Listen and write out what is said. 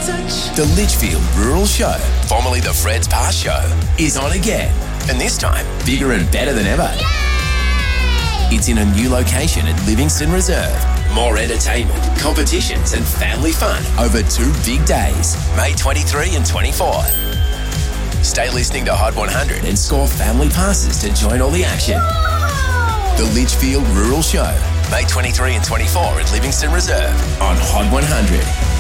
The Litchfield Rural Show, formerly the Fred's Pass Show, is on again. And this time, bigger and better than ever. Yay! It's in a new location at Livingston Reserve. More entertainment, competitions and family fun over 2 big days, May 23 and 24. Stay listening to Hot 100 and score family passes to join all the action. Whoa! The Litchfield Rural Show, May 23 and 24 at Livingston Reserve on Hot 100.